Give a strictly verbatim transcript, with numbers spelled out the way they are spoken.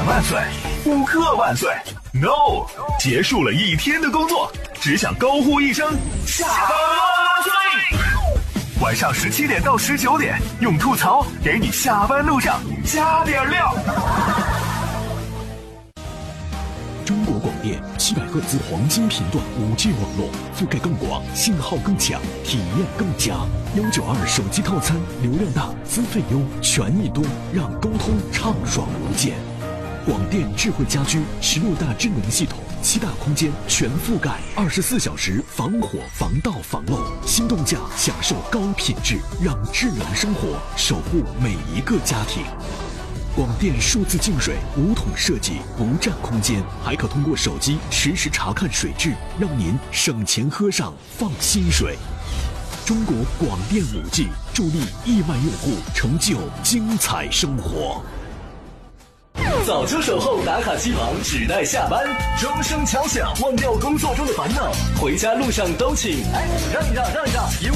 万万岁，复刻万岁 ！No， 结束了一天的工作，只想高呼一声下班万岁！晚上十七点到十九点，用吐槽给你下班路上加点料。 中国广电七百赫兹黄金频段 五 G 网络，覆盖更广，信号更强，体验更佳。幺九二手机套餐，流量大，资费优，权益多，让沟通畅爽无间。广电智慧家居十六大智能系统，七大空间全覆盖，二十四小时防火防盗防漏，心动价享受高品质，让智能生活守护每一个家庭。广电数字净水无桶设计，不占空间，还可通过手机实时查看水质，让您省钱喝上放心水。中国广电 五 G 助力亿万用户成就精彩生活。 早就守候打卡机旁，只待下班，钟声敲响，忘掉工作中的烦恼，回家路上都请哎让一让让一让，一